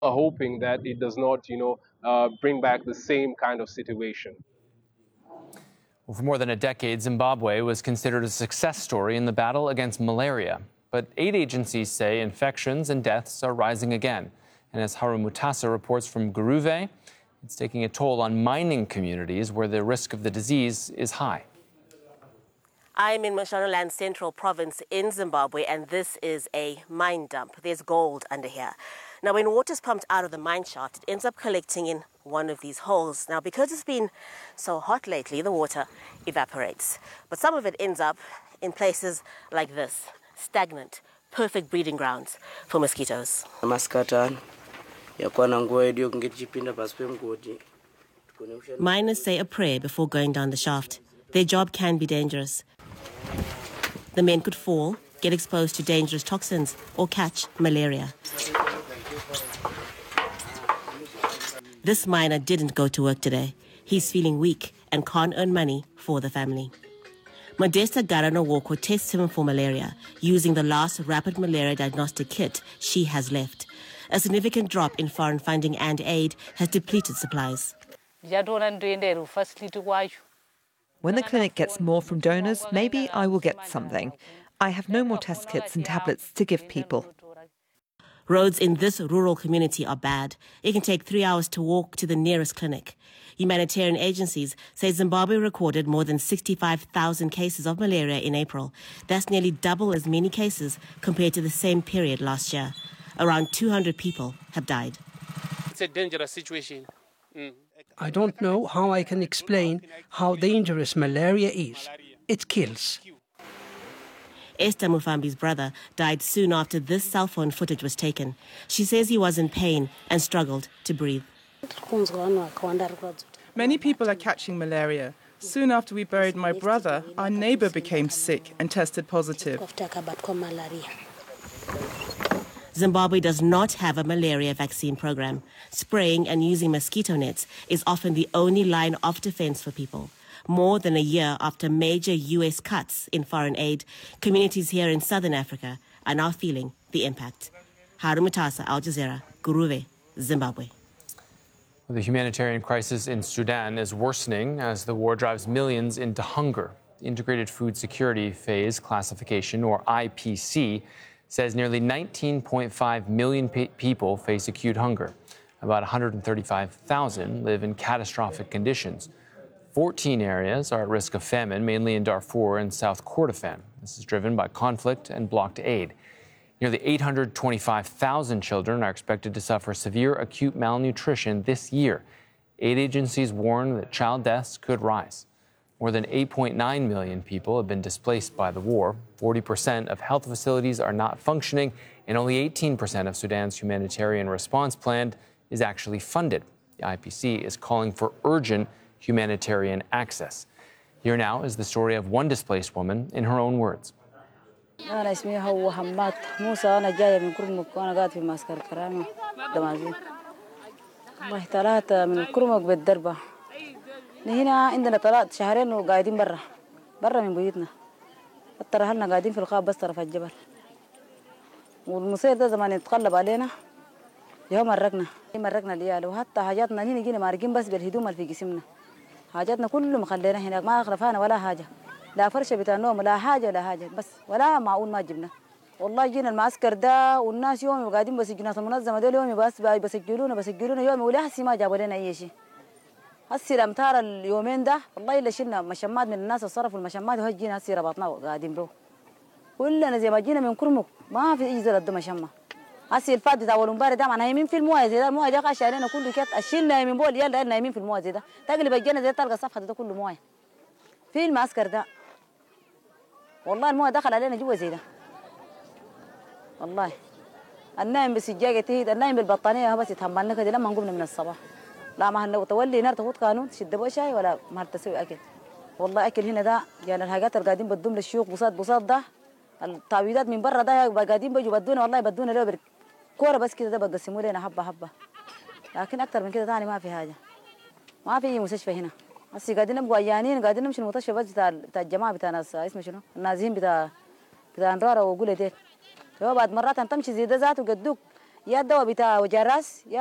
are hoping that it does not, bring back the same kind of situation. Well, for more than a decade, Zimbabwe was considered a success story in the battle against malaria. But aid agencies say infections and deaths are rising again. And as Haru Mutasa reports from Guruve, it's taking a toll on mining communities where the risk of the disease is high. I'm in Mashonaland Central Province in Zimbabwe, and this is a mine dump. There's gold under here. Now, when water is pumped out of the mine shaft, it ends up collecting in one of these holes. Now, because it's been so hot lately, the water evaporates. But some of it ends up in places like this, stagnant, perfect breeding grounds for mosquitoes. Miners say a prayer before going down the shaft. Their job can be dangerous. The men could fall, get exposed to dangerous toxins, or catch malaria. This miner didn't go to work today. He's feeling weak and can't earn money for the family. Modesta Garanowoko tests him for malaria using the last rapid malaria diagnostic kit she has left. A significant drop in foreign funding and aid has depleted supplies. When the clinic gets more from donors, maybe I will get something. I have no more test kits and tablets to give people. Roads in this rural community are bad. It can take 3 hours to walk to the nearest clinic. Humanitarian agencies say Zimbabwe recorded more than 65,000 cases of malaria in April. That's nearly double as many cases compared to the same period last year. Around 200 people have died. It's a dangerous situation. I don't know how I can explain how dangerous malaria is. It kills. Esther Mufambi's brother died soon after this cell phone footage was taken. She says he was in pain and struggled to breathe. Many people are catching malaria. Soon after we buried my brother, our neighbor became sick and tested positive. Zimbabwe does not have a malaria vaccine program. Spraying and using mosquito nets is often the only line of defense for people. More than a year after major U.S. cuts in foreign aid, communities here in southern Africa are now feeling the impact. Haru Mutasa, Al Jazeera, Guruve, Zimbabwe. The humanitarian crisis in Sudan is worsening as the war drives millions into hunger. The Integrated Food Security Phase Classification, or IPC, says nearly 19.5 million people face acute hunger. About 135,000 live in catastrophic conditions. 14 areas are at risk of famine, mainly in Darfur and South Kordofan. This is driven by conflict and blocked aid. Nearly 825,000 children are expected to suffer severe acute malnutrition this year. Aid agencies warn that child deaths could rise. More than 8.9 million people have been displaced by the war. 40% of health facilities are not functioning, and only 18% of Sudan's humanitarian response plan is actually funded. The IPC is calling for urgent humanitarian access. Here now is the story of one displaced woman in her own words. أنا اسمي هو حماد موسى أنا جاية من كرمك وأنا قاعد في معسكر الكرامة دمازين والله طلعت من كرمك بالدربة هنا عندنا طلعت شهرين وقاعدين برا من بيوتنا الترهلنا قاعدين في القاب بس طرف الجبل والمصير ده زمان يتقلب علينا يوم مرقنا ليالي وحتى حاجاتنا هنا جينا مارقين بس بالهدوم اللي في جسمنا حاجاتنا كله مخلينا هناك ما خلفانا ولا حاجة لا فرشة بتاع النوم لا حاجة بس ولا معقول ما جبنا والله جينا المعسكر ده والناس يومي قاعدين بسجنات المنظمة دول يومي بس بسجلونا يومي ولا هسي ما جابوا لنا أي شيء هسي الأمتار اليومين ده والله إلا شلنا مشمات من الناس الصرف والمشمات وهجينا هسي ربطنا قاعدين برو كلنا زي ما جينا من كرمك ما في أي زلط مشمة هسي الفات بتاع والمبارح ده معناها نايمين في المويه زي ده المويه ده قاش علينا كله كده الشيل من بول يلا نايمين في المويه زي ده تقلب الجنة زي تلقى الصفحة ده كله مويه في المعسكر ده والله المويه دخل علينا جوا زي ده والله النايم بالسجاجة تهيد النايم بالبطانية بس يتحملنا كده لما نقومنا من الصباح لا ما هنو تولي نار تفوت قانون تشد بو شاي ولا ما تسوي أكل والله أكل هنا ده يعني الحاجات اللي قاعدين بدهم للشيوخ بساط ده التعويضات من برا ده قاعدين بيجوا بدونا والله بدونا له كورة بس كده ده بقسموا لنا حبة لكن أكتر من كده ثاني ما في حاجة ما في مستشفى هنا هسي قاعدين نبقوا عيانين قاعدين نمشي المستشفى بس بتاع الجماعة بتاع ناس اسمه شنو النازين بتاع انرارة وقولة ديك هو بعد مرات تمشي زي ده ذاته قدوك يا الدواء بتاع وجراس يا